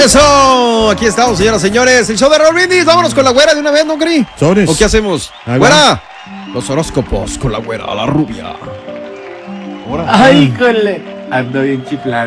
Eso, aquí estamos, señoras y señores. El show de Raúl Brindis. Vámonos con la güera de una vez, ¿no, Cri? Sobres. ¿O qué hacemos? Ahí va. ¡Güera! Los horóscopos con la güera, la rubia. Ay, híjole. Ando bien chiflado.